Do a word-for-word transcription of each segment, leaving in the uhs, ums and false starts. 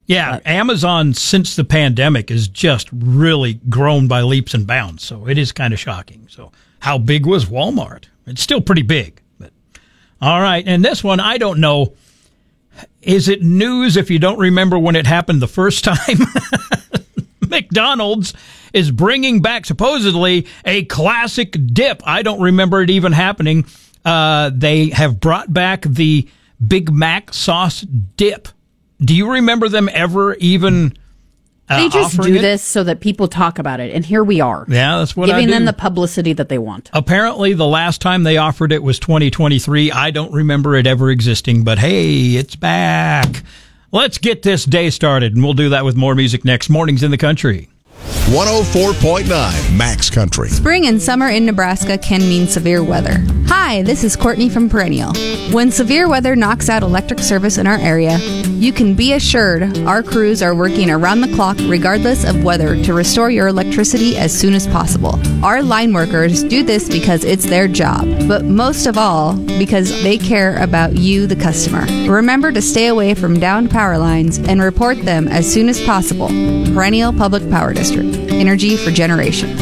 Yeah, Uh, Amazon, since the pandemic, has just really grown by leaps and bounds. So it is kind of shocking. So how big was Walmart? It's still pretty big. But all right, and this one, I don't know. Is it news if you don't remember when it happened the first time? McDonald's is bringing back, supposedly, a classic dip. I don't remember it even happening. Uh, they have brought back the Big Mac sauce dip. Do you remember them ever even uh, They just offering do it? this so that people talk about it, and here we are. Yeah, that's what I Giving do. them the publicity that they want. Apparently, the last time they offered it was twenty twenty-three. I don't remember it ever existing, but hey, it's back. Let's get this day started, and we'll do that with more music next. Mornings in the Country. one oh four point nine Max Country. Spring and summer in Nebraska can mean severe weather. Hi, this is Courtney from Perennial. When severe weather knocks out electric service in our area, you can be assured our crews are working around the clock regardless of weather to restore your electricity as soon as possible. Our line workers do this because it's their job, but most of all, because they care about you, the customer. Remember to stay away from downed power lines and report them as soon as possible. Perennial Public Power District. Energy for generations.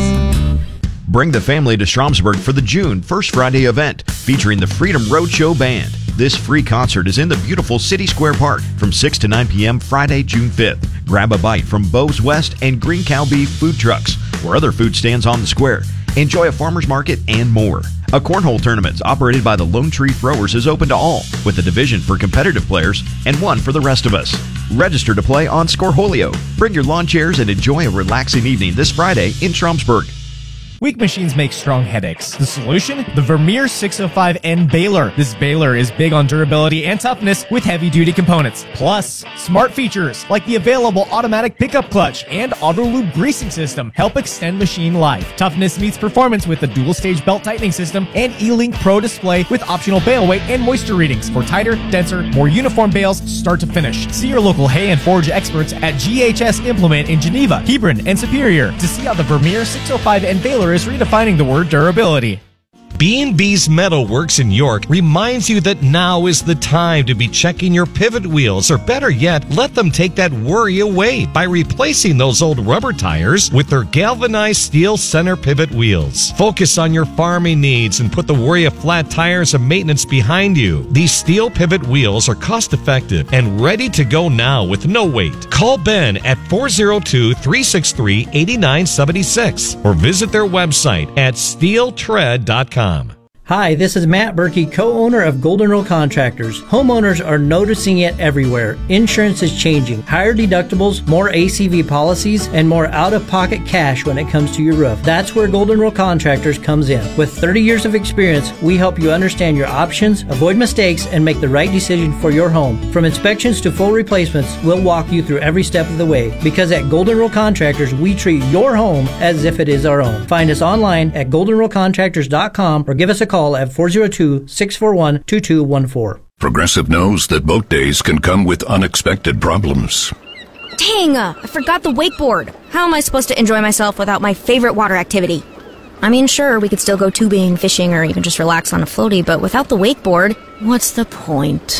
Bring the family to Stromsburg for the June First Friday event featuring the Freedom Roadshow Band. This free concert is in the beautiful City Square Park from six to nine p.m. Friday, June fifth. Grab a bite from Bo's West and Green Cow Beef food trucks or other food stands on the square. Enjoy a farmer's market and more. A cornhole tournament operated by the Lone Tree Throwers is open to all, with a division for competitive players and one for the rest of us. Register to play on Scoreholio. Bring your lawn chairs and enjoy a relaxing evening this Friday in Stromsburg. Weak machines make strong headaches. The solution? The Vermeer six oh five N baler. This baler is big on durability and toughness with heavy-duty components. Plus, smart features like the available automatic pickup clutch and auto-lube greasing system help extend machine life. Toughness meets performance with the dual-stage belt tightening system and E-Link Pro display with optional bale weight and moisture readings for tighter, denser, more uniform bales start to finish. See your local hay and forge experts at G H S Implement in Geneva, Hebron, and Superior to see how the Vermeer six oh five N baler is redefining the word durability. B and B's Metalworks in York reminds you that now is the time to be checking your pivot wheels, or better yet, let them take that worry away by replacing those old rubber tires with their galvanized steel center pivot wheels. Focus on your farming needs and put the worry of flat tires and maintenance behind you. These steel pivot wheels are cost-effective and ready to go now with no wait. Call Ben at four oh two, three six three, eight nine seven six or visit their website at steel tread dot com. Hi, this is Matt Berkey, co-owner of Golden Rule Contractors. Homeowners are noticing it everywhere. Insurance is changing. Higher deductibles, more A C V policies, and more out-of-pocket cash when it comes to your roof. That's where Golden Rule Contractors comes in. With thirty years of experience, we help you understand your options, avoid mistakes, and make the right decision for your home. From inspections to full replacements, we'll walk you through every step of the way. Because at Golden Rule Contractors, we treat your home as if it is our own. Find us online at golden rule contractors dot com or give us a call at four oh two, six four one, two two one four. Progressive knows that boat days can come with unexpected problems. Dang, uh, I forgot the wakeboard. How am I supposed to enjoy myself without my favorite water activity? I mean, sure, we could still go tubing, fishing, or even just relax on a floaty, but without the wakeboard, what's the point?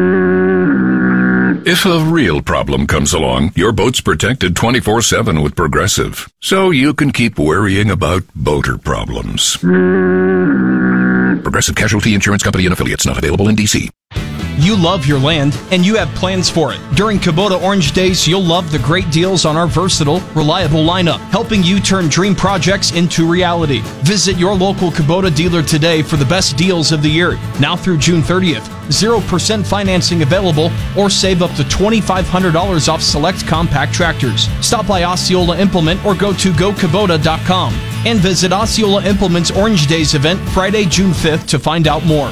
If a real problem comes along, your boat's protected twenty-four seven with Progressive, so you can keep worrying about boater problems. Progressive Casualty Insurance Company and Affiliates, not available in D C. You love your land, and you have plans for it. During Kubota Orange Days, you'll love the great deals on our versatile, reliable lineup, helping you turn dream projects into reality. Visit your local Kubota dealer today for the best deals of the year. Now through June thirtieth, zero percent financing available, or save up to twenty-five hundred dollars off select compact tractors. Stop by Osceola Implement or go to go kubota dot com and visit Osceola Implement's Orange Days event Friday, June fifth to find out more.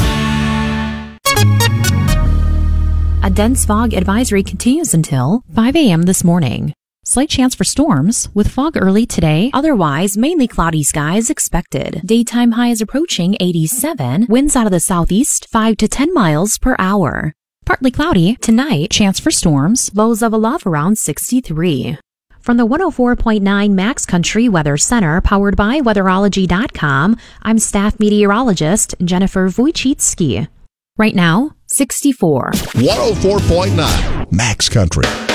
A dense fog advisory continues until five a.m. this morning. Slight chance for storms, with fog early today. Otherwise, mainly cloudy skies expected. Daytime high is approaching eighty-seven. Winds out of the southeast, five to ten miles per hour. Partly cloudy. Tonight, chance for storms. Lows of a low around sixty-three. From the one oh four point nine Max Country Weather Center, powered by weatherology dot com, I'm staff meteorologist Jennifer Wojcicki. Right now, sixty-four. one oh four point nine Max Country.